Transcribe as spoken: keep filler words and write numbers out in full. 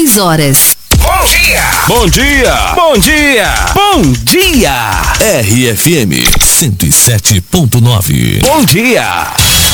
dezesseis horas. Bom dia! Bom dia! Bom dia! Bom dia! R F M cento e sete ponto nove. Bom dia!